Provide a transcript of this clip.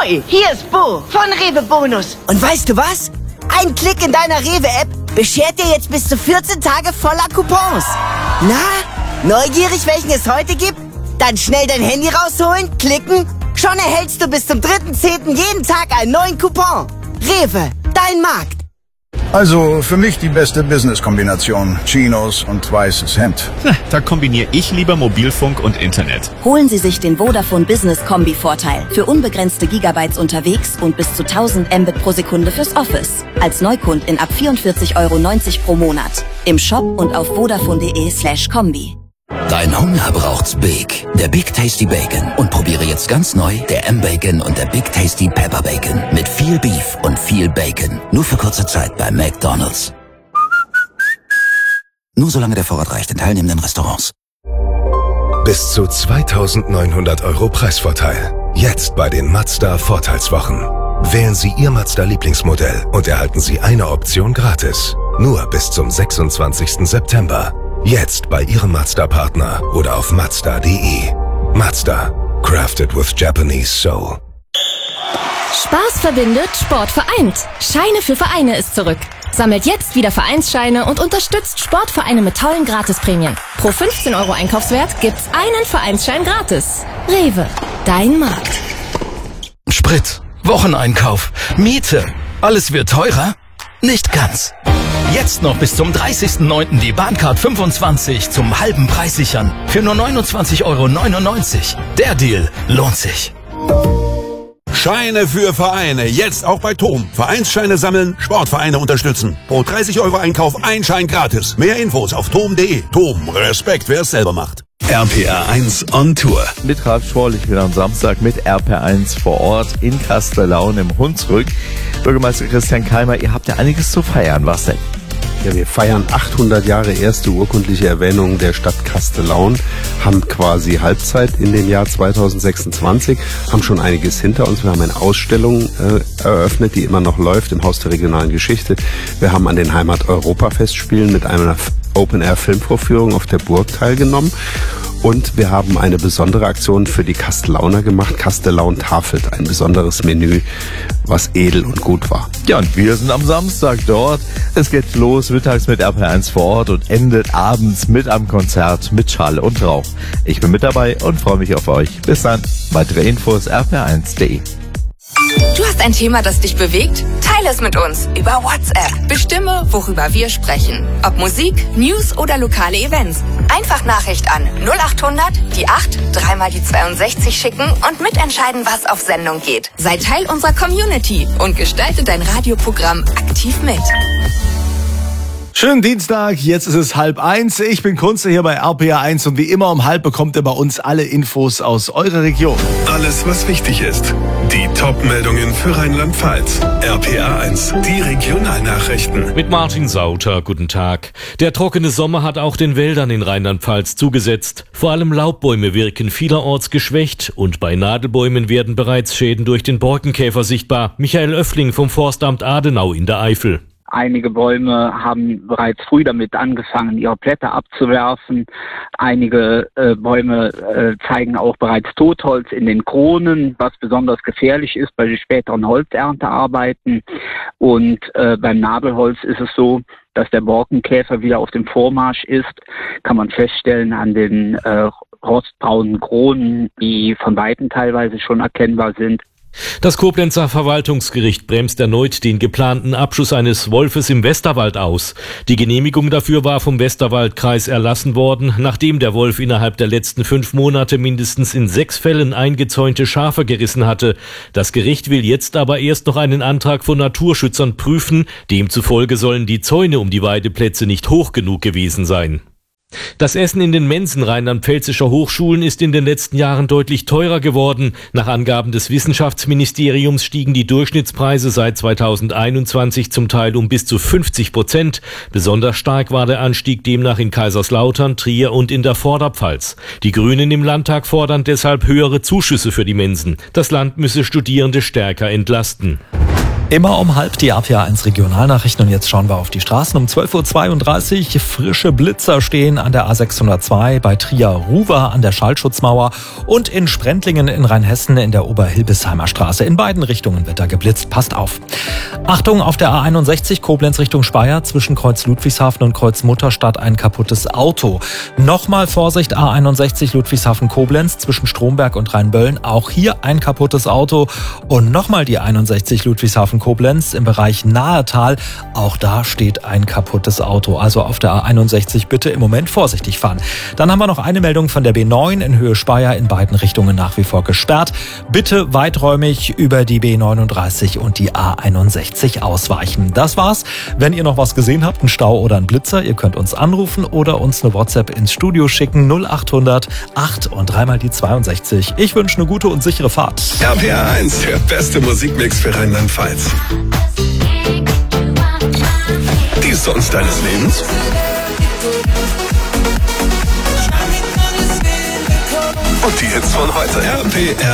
Hoi, hier ist Bo von Rewe Bonus. Und weißt du was? Ein Klick in deiner Rewe-App beschert dir jetzt bis zu 14 Tage voller Coupons. Na, neugierig, welchen es heute gibt? Dann schnell dein Handy rausholen, klicken. Schon erhältst du bis zum 3.10. jeden Tag einen neuen Coupon. Rewe, dein Markt. Also für mich die beste Business-Kombination. Chinos und weißes Hemd. Da kombiniere ich lieber Mobilfunk und Internet. Holen Sie sich den Vodafone Business Kombi-Vorteil für unbegrenzte Gigabytes unterwegs und bis zu 1000 Mbit pro Sekunde fürs Office. Als Neukundin ab 44,90 € pro Monat. Im Shop und auf vodafone.de/kombi. Dein Hunger braucht's Big. Der Big Tasty Bacon. Und probiere jetzt ganz neu der M-Bacon und der Big Tasty Pepper Bacon. Mit viel Beef und viel Bacon. Nur für kurze Zeit bei McDonald's. Nur solange der Vorrat reicht in teilnehmenden Restaurants. Bis zu 2.900 € Preisvorteil. Jetzt bei den Mazda Vorteilswochen. Wählen Sie Ihr Mazda-Lieblingsmodell und erhalten Sie eine Option gratis. Nur bis zum 26. September. Jetzt bei Ihrem Mazda-Partner oder auf Mazda.de. Mazda. Crafted with Japanese Soul. Spaß verbindet, Sport vereint. Scheine für Vereine ist zurück. Sammelt jetzt wieder Vereinsscheine und unterstützt Sportvereine mit tollen Gratisprämien. Pro 15 € Einkaufswert gibt's einen Vereinsschein gratis. Rewe, dein Markt. Sprit, Wocheneinkauf, Miete. Alles wird teurer? Nicht ganz. Jetzt noch bis zum 30.09. die Bahncard 25 zum halben Preis sichern. Für nur 29,99 €. Der Deal lohnt sich. Scheine für Vereine. Jetzt auch bei TOM. Vereinsscheine sammeln, Sportvereine unterstützen. Pro 30 € Einkauf ein Schein gratis. Mehr Infos auf tom.de. TOM. Respekt, wer es selber macht. RPR 1 on Tour. Mit Ralf Schorl, ich bin am Samstag mit RPR 1 vor Ort in Kastellaun im Hunsrück. Bürgermeister Christian Keimer, ihr habt ja einiges zu feiern. Was denn? Ja, wir feiern 800 Jahre erste urkundliche Erwähnung der Stadt Kastellaun, haben quasi Halbzeit in dem Jahr 2026, haben schon einiges hinter uns. Wir haben eine Ausstellung eröffnet, die immer noch läuft im Haus der regionalen Geschichte. Wir haben an den Heimat-Europa-Festspielen mit einer Open-Air-Filmvorführung auf der Burg teilgenommen. Und wir haben eine besondere Aktion für die Kastellauner gemacht. Kastellaun tafelt, ein besonderes Menü, was edel und gut war. Ja, und wir sind am Samstag dort. Es geht los mittags mit RPR 1 vor Ort und endet abends mit einem Konzert mit Schall und Rauch. Ich bin mit dabei und freue mich auf euch. Bis dann. Weitere Infos rpr1.de. Du hast ein Thema, das dich bewegt? Teile es mit uns über WhatsApp. Bestimme, worüber wir sprechen. Ob Musik, News oder lokale Events. Einfach Nachricht an 0800 die 8 3 mal die 62 schicken und mitentscheiden, was auf Sendung geht. Sei Teil unserer Community und gestalte dein Radioprogramm aktiv mit. Schönen Dienstag, jetzt ist es 12:30. Ich bin Kunze hier bei RPR 1 und wie immer um 12 bekommt ihr bei uns alle Infos aus eurer Region. Alles, was wichtig ist. Die Top-Meldungen für Rheinland-Pfalz. RPR 1, die Regionalnachrichten. Mit Martin Sauter, guten Tag. Der trockene Sommer hat auch den Wäldern in Rheinland-Pfalz zugesetzt. Vor allem Laubbäume wirken vielerorts geschwächt und bei Nadelbäumen werden bereits Schäden durch den Borkenkäfer sichtbar. Michael Oeffling vom Forstamt Adenau in der Eifel. Einige Bäume haben bereits früh damit angefangen, ihre Blätter abzuwerfen. Einige Bäume zeigen auch bereits Totholz in den Kronen, was besonders gefährlich ist bei den späteren Holzerntearbeiten. Und beim Nadelholz ist es so, dass der Borkenkäfer wieder auf dem Vormarsch ist. Kann man feststellen an den rostbraunen Kronen, die von Weitem teilweise schon erkennbar sind. Das Koblenzer Verwaltungsgericht bremst erneut den geplanten Abschuss eines Wolfes im Westerwald aus. Die Genehmigung dafür war vom Westerwaldkreis erlassen worden, nachdem der Wolf innerhalb der letzten 5 Monate mindestens in 6 Fällen eingezäunte Schafe gerissen hatte. Das Gericht will jetzt aber erst noch einen Antrag von Naturschützern prüfen. Demzufolge sollen die Zäune um die Weideplätze nicht hoch genug gewesen sein. Das Essen in den Mensen rheinland-pfälzischer Hochschulen ist in den letzten Jahren deutlich teurer geworden. Nach Angaben des Wissenschaftsministeriums stiegen die Durchschnittspreise seit 2021 zum Teil um bis zu 50%. Besonders stark war der Anstieg demnach in Kaiserslautern, Trier und in der Vorderpfalz. Die Grünen im Landtag fordern deshalb höhere Zuschüsse für die Mensen. Das Land müsse Studierende stärker entlasten. Immer um halb die RPA1 Regionalnachrichten und jetzt schauen wir auf die Straßen. Um 12.32 Uhr frische Blitzer stehen an der A602 bei Trier-Ruwer an der Schallschutzmauer und in Sprendlingen in Rheinhessen in der Oberhilbesheimer Straße. In beiden Richtungen wird da geblitzt. Passt auf. Achtung, auf der A61 Koblenz Richtung Speyer zwischen Kreuz Ludwigshafen und Kreuz Mutterstadt ein kaputtes Auto. Nochmal Vorsicht, A61 Ludwigshafen Koblenz zwischen Stromberg und Rheinböllen. Auch hier ein kaputtes Auto. Und nochmal die 61 Ludwigshafen Koblenz im Bereich Nahetal. Auch da steht ein kaputtes Auto. Also auf der A61 bitte im Moment vorsichtig fahren. Dann haben wir noch eine Meldung von der B9 in Höhe Speyer, in beiden Richtungen nach wie vor gesperrt. Bitte weiträumig über die B39 und die A61 ausweichen. Das war's. Wenn ihr noch was gesehen habt, einen Stau oder einen Blitzer, ihr könnt uns anrufen oder uns eine WhatsApp ins Studio schicken. 0800 8 und 3 mal die 62. Ich wünsche eine gute und sichere Fahrt. RPA1, der beste Musikmix für Rheinland-Pfalz. Die Songs deines Lebens? Und die Hits von heute. RPR